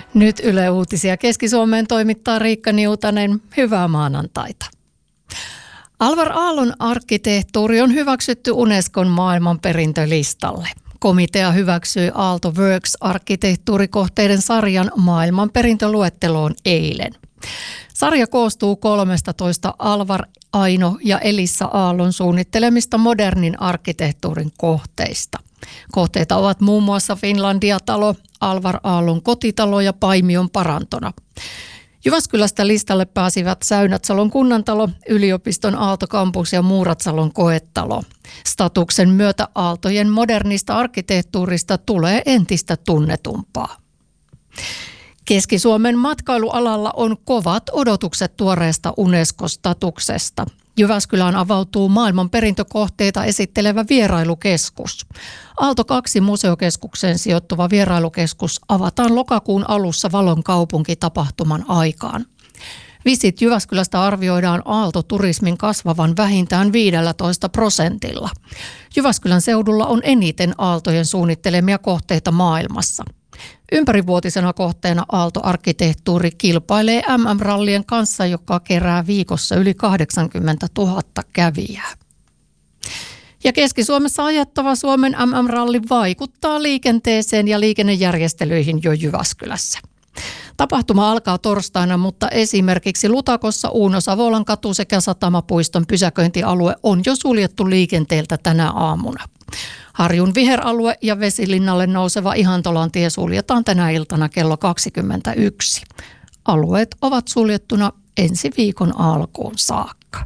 Nyt Yle Uutisia Keski-Suomeen toimittaa Riikka Niutanen. Hyvää maanantaita. Alvar Aallon arkkitehtuuri on hyväksytty Unescon maailmanperintölistalle. Komitea hyväksyi Aalto Works-arkkitehtuurikohteiden sarjan maailmanperintöluetteloon eilen. Sarja koostuu 13 Alvar, Aino ja Elissa Aallon suunnittelemista modernin arkkitehtuurin kohteista. Kohteita ovat muun muassa Finlandia-talo, Alvar Aallon kotitalo ja Paimion parantona. Jyväskylästä listalle pääsivät Säynätsalon kunnantalo, yliopiston Aalto-kampus ja Muuratsalon koetalo. Statuksen myötä Aaltojen modernista arkkitehtuurista tulee entistä tunnetumpaa. Keski-Suomen matkailualalla on kovat odotukset tuoreesta UNESCO-statuksesta. Jyväskylään avautuu maailmanperintökohteita esittelevä vierailukeskus. Aalto 2 museokeskukseen sijoittuva vierailukeskus avataan lokakuun alussa Valon kaupunkitapahtuman aikaan. Visit Jyväskylästä arvioidaan Aalto-turismin kasvavan vähintään 15%. Jyväskylän seudulla on eniten Aaltojen suunnittelemia kohteita maailmassa. Ympärivuotisena kohteena Aalto-arkkitehtuuri kilpailee MM-rallien kanssa, joka kerää viikossa yli 80 000 kävijää. Ja Keski-Suomessa ajettava Suomen MM-ralli vaikuttaa liikenteeseen ja liikennejärjestelyihin jo Jyväskylässä. Tapahtuma alkaa torstaina, mutta esimerkiksi Lutakossa Uuno-Savolan katu sekä Satamapuiston pysäköintialue on jo suljettu liikenteeltä tänä aamuna. Harjun viheralue ja Vesilinnalle nouseva Ihantolan tie suljetaan tänä iltana kello 21. Alueet ovat suljettuna ensi viikon alkuun saakka.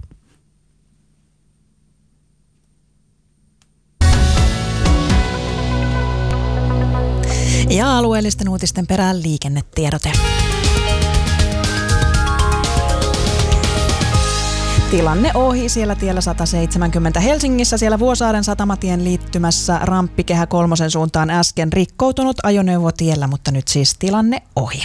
Ja alueellisten uutisten perään liikennetiedote. Tilanne ohi siellä tiellä 170 Helsingissä, siellä Vuosaaren satamatien liittymässä ramppi Kehä kolmosen suuntaan äsken rikkoutunut ajoneuvo tiellä, mutta nyt siis tilanne ohi.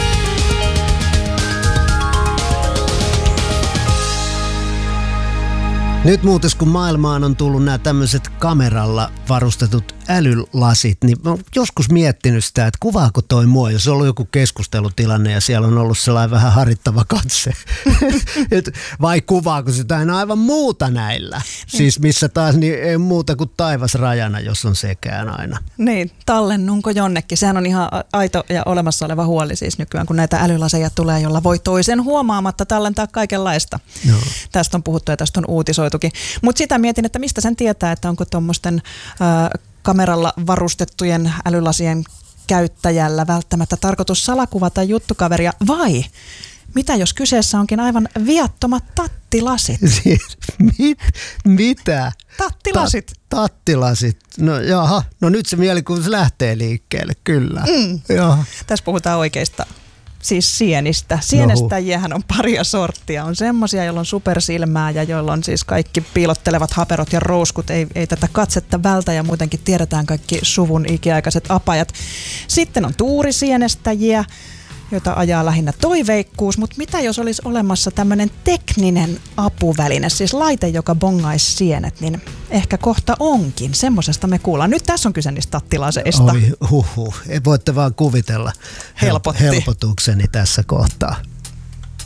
Nyt muuten kun maailmaan on tullut nämä tämmöiset kameralla varustetut älylasit, niin mä oon joskus miettinyt sitä, että kuvaako toi mua, jos on ollut joku keskustelutilanne ja siellä on ollut sellainen vähän harittava katse. Vai kuvaako se jotain aivan muuta näillä? Siis missä taas niin ei muuta kuin taivas rajana, jos on sekään aina. Niin, tallennunko jonnekin? Sehän on ihan aito ja olemassa oleva huoli siis nykyään, kun näitä älylaseja tulee, jolla voi toisen huomaamatta tallentaa kaikenlaista. No. Tästä on puhuttu ja tästä on uutisoitukin. Mutta sitä mietin, että mistä sen tietää, että onko tuommoisten kameralla varustettujen älylasien käyttäjällä välttämättä tarkoitus salakuvata juttukaveria vai mitä jos kyseessä onkin aivan viattomat tattilasit? Mitä? Tattilasit. Tattilasit. No jaha, no nyt se mielikuvitus lähtee liikkeelle, kyllä. Tässä puhutaan oikeista. Siis sienistä. Sienestäjiähän on paria sorttia. On semmoisia, joilla on supersilmää ja joilla on siis kaikki piilottelevat haperot ja rouskut. Ei tätä katsetta vältä ja muutenkin tiedetään kaikki suvun ikiaikaiset apajat. Sitten on tuurisienestäjiä, jota ajaa lähinnä toiveikkuus. Mutta mitä jos olisi olemassa tämmöinen tekninen apuväline, siis laite, joka bongaisi sienet, niin ehkä kohta onkin. Semmosesta me kuullaan. Nyt tässä on kyse niistä tattilaseista. Voitte vaan kuvitella helpotukseni tässä kohtaa.